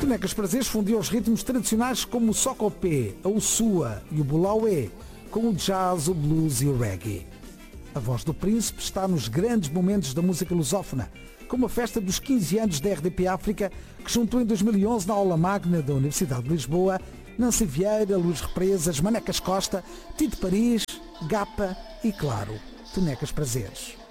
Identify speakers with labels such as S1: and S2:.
S1: Tonecas Prazeres fundiu os ritmos tradicionais como o socopé, a ussua e o bulaué, com o jazz, o blues e o reggae. A Voz do Príncipe está nos grandes momentos da música lusófona, como a festa dos 15 anos da RDP África, que juntou em 2011 na aula magna da Universidade de Lisboa, Nancy Vieira, Luís Represas, Manecas Costa, Tito Paris, Gapa e, claro, Tonecas Prazeres.